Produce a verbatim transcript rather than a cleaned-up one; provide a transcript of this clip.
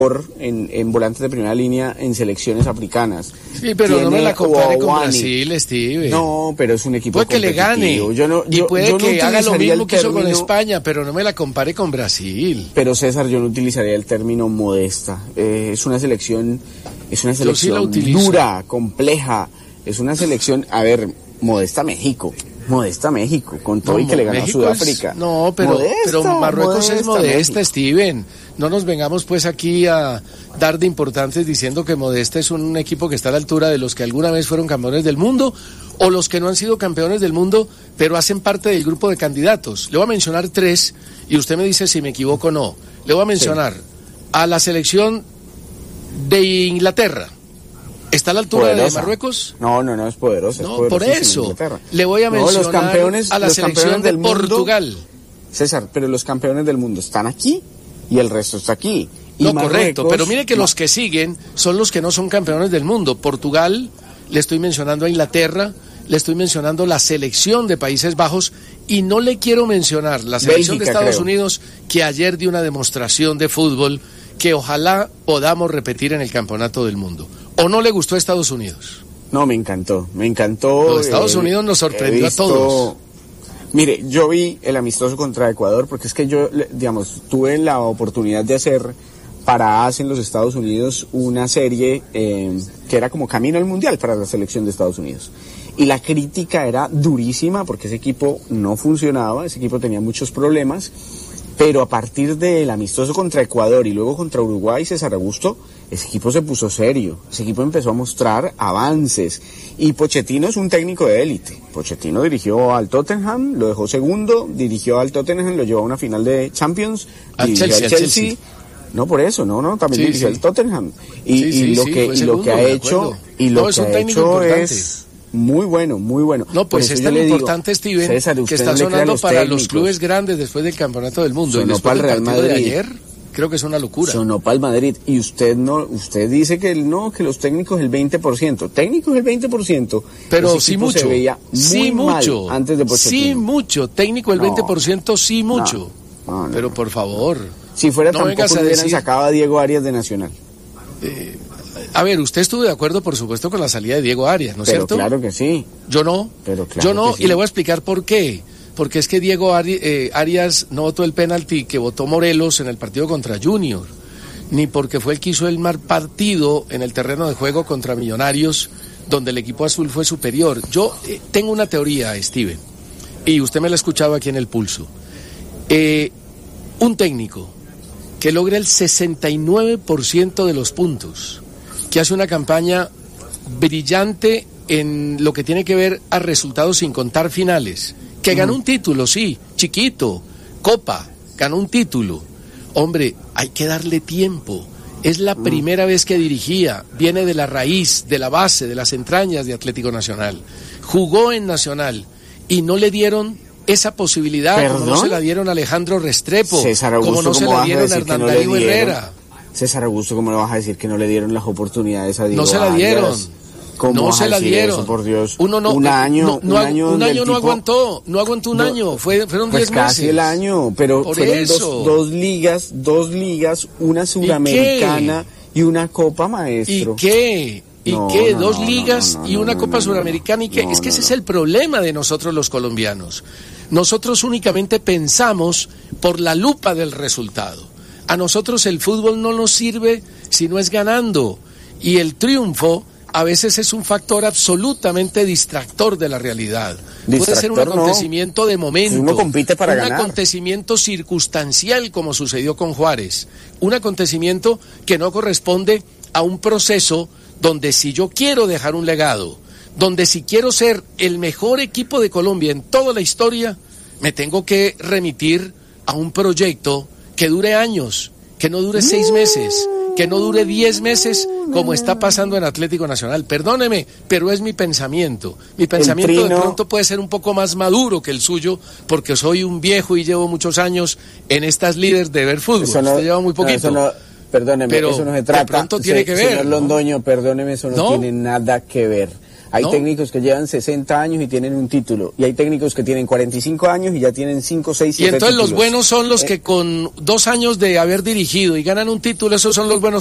En, en volantes de primera línea en selecciones africanas. Sí, pero Tiene no me la compare con Ouawani. Brasil, Steve. No, pero es un equipo puede que le gane yo no, yo, y puede yo que no haga lo mismo que hizo con término, España, pero no me la compare con Brasil. Pero César, yo no utilizaría el término modesta. Eh, es una selección, es una selección sí dura, compleja. Es una selección, a ver, modesta México. Modesta México, con todo no, y que le ganó México a Sudáfrica. Es, no, pero, modesta, pero Marruecos modesta, es modesta, México. Steven. No nos vengamos pues aquí a dar de importantes diciendo que Modesta es un equipo que está a la altura de los que alguna vez fueron campeones del mundo o los que no han sido campeones del mundo, pero hacen parte del grupo de candidatos. Le voy a mencionar tres y usted me dice si me equivoco o no. Le voy a mencionar sí. a la selección de Inglaterra. ¿Está a la altura poderosa. de Marruecos? No, no, no, es poderosa. No, es por eso. Le voy a mencionar no, los campeones, a la los selección de Portugal. Mundo, César, pero los campeones del mundo están aquí y el resto está aquí. Y no, Marruecos, correcto, pero mire que no. los que siguen son los que no son campeones del mundo. Portugal, le estoy mencionando a Inglaterra, le estoy mencionando la selección de Países Bajos y no le quiero mencionar la selección Bélgica, de Estados creo. Unidos que ayer dio una demostración de fútbol que ojalá podamos repetir en el Campeonato del Mundo. ¿O no le gustó a Estados Unidos? No, me encantó, me encantó. Los Estados eh, Unidos nos sorprendió visto, a todos. Mire, yo vi el amistoso contra Ecuador porque es que yo, digamos, tuve la oportunidad de hacer para A S en los Estados Unidos una serie eh, que era como Camino al Mundial para la selección de Estados Unidos. Y la crítica era durísima porque ese equipo no funcionaba, ese equipo tenía muchos problemas. Pero a partir del amistoso contra Ecuador y luego contra Uruguay, César Augusto, ese equipo se puso serio. Ese equipo empezó a mostrar avances. Y Pochettino es un técnico de élite. Pochettino dirigió al Tottenham, lo dejó segundo, dirigió al Tottenham, lo llevó a una final de Champions, al dirigió Chelsea, al Chelsea. Chelsea. No, por eso, no, no, también sí, dirigió sí. al Tottenham. Y, sí, sí, y lo sí, que, y segundo, lo que ha hecho, y lo no, que es un ha técnico hecho importante. es muy bueno, muy bueno. No, pues es tan importante, Steven, César, que está no sonando los para técnicos. los clubes grandes después del Campeonato del Mundo. Sonó y después para el del Real partido Madrid. de ayer, creo que es una locura. Sonó para el Madrid. Y usted no, usted dice que no, que los técnicos el veinte por ciento. Técnicos el veinte por ciento. Pero sí mucho. Se veía muy sí mucho. Mal antes de Pochettino. Sí mucho. Técnico el no, veinte por ciento, sí mucho. No, no, no. Pero por favor. Si fuera no tampoco le hubieran decir... sacado a Diego Arias de Nacional. Eh, a ver, usted estuvo de acuerdo, por supuesto, con la salida de Diego Arias, ¿no es Pero cierto? Claro que sí. Yo no. Pero claro Yo no, que sí. Y le voy a explicar por qué. Porque es que Diego Ari, eh, Arias no votó el penalti que votó Morelos en el partido contra Junior, ni porque fue el que hizo el mal partido en el terreno de juego contra Millonarios, donde el equipo azul fue superior. Yo eh, tengo una teoría, Steven, y usted me la ha escuchado aquí en El Pulso. Eh, un técnico que logra el sesenta y nueve por ciento de los puntos, que hace una campaña brillante en lo que tiene que ver a resultados sin contar finales, que ganó un título, sí, chiquito, Copa, ganó un título. Hombre, hay que darle tiempo. Es la mm. primera vez que dirigía, viene de la raíz, de la base, de las entrañas de Atlético Nacional. Jugó en Nacional y no le dieron esa posibilidad, ¿Perdón? Como no se la dieron a Alejandro Restrepo, César Augusto, como no se la dieron a Hernán no Darío Herrera. César Augusto, ¿cómo le vas a decir que no le dieron las oportunidades a Diego No se la dieron. ¿Cómo no se la dieron. Eso, por Dios? Uno no, un año, no, no, un año, un año no tipo, aguantó, no aguantó un no, año, Fue, fueron pues diez meses. Casi el año, pero por fueron eso. Dos, dos ligas, dos ligas, una suramericana y, y una Copa, maestro. ¿Y qué? ¿Y no, qué? No, Dos no, ligas no, no, y una no, Copa no, Suramericana. ¿Y qué? No, es que no, ese no. es el problema de nosotros los colombianos. Nosotros únicamente pensamos por la lupa del resultado. A nosotros el fútbol no nos sirve si no es ganando. Y el triunfo a veces es un factor absolutamente distractor de la realidad. Distractor, puede ser un acontecimiento no. de momento, uno compite para un ganar. acontecimiento circunstancial como sucedió con Juárez, un acontecimiento que no corresponde a un proceso donde si yo quiero dejar un legado, donde si quiero ser el mejor equipo de Colombia en toda la historia, me tengo que remitir a un proyecto que dure años, que no dure seis meses, que no dure diez meses, como está pasando en Atlético Nacional. Perdóneme, pero es mi pensamiento. Mi pensamiento trino... de pronto puede ser un poco más maduro que el suyo, porque soy un viejo y llevo muchos años en estas líderes de ver fútbol. Eso no, Usted lleva muy poquito. No, eso no, perdóneme, pero eso no se trata. de pronto tiene se, que ver. Señor ¿no? Londoño, perdóneme, eso no, ¿No? tiene nada que ver. Hay ¿no? técnicos que llevan sesenta años y tienen un título, y hay técnicos que tienen cuarenta y cinco años y ya tienen cinco, seis, siete Y entonces títulos. los buenos son los Eh, que con dos años de haber dirigido y ganan un título, esos son los buenos